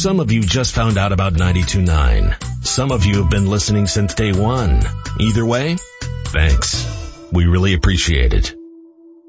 Some of you just found out about 92.9. Some of you have been listening since day one. Either way, thanks. We really appreciate it.